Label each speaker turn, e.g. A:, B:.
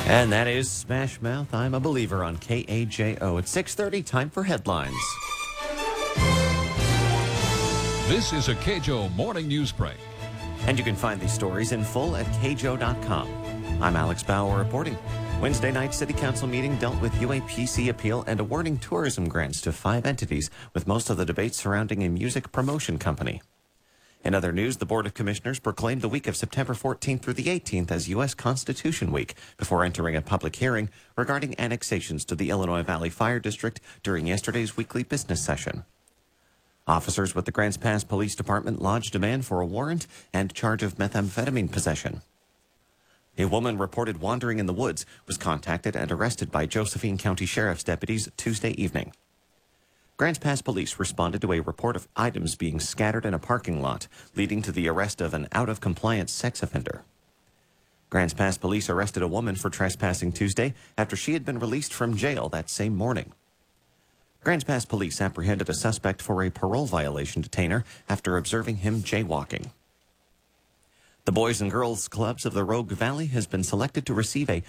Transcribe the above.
A: And that is Smash Mouth, I'm a Believer on KAJO. At 6:30, time for headlines.
B: This is a KJO Morning News Break.
A: And you can find these stories in full at kjo.com. I'm Alex Bauer reporting. Wednesday night City Council meeting dealt with UAPC appeal and awarding tourism grants to 5 entities, with most of the debate surrounding a music promotion company. In other news, the Board of Commissioners proclaimed the week of September 14th through the 18th as U.S. Constitution Week before entering a public hearing regarding annexations to the Illinois Valley Fire District during yesterday's weekly business session. Officers with the Grants Pass Police Department lodged demand for a warrant and charge of methamphetamine possession. A woman reported wandering in the woods was contacted and arrested by Josephine County Sheriff's deputies Tuesday evening. Grants Pass Police responded to a report of items being scattered in a parking lot, leading to the arrest of an out-of-compliance sex offender. Grants Pass Police arrested a woman for trespassing Tuesday after she had been released from jail that same morning. Grants Pass Police apprehended a suspect for a parole violation detainer after observing him jaywalking. The Boys and Girls Clubs of the Rogue Valley has been selected to receive a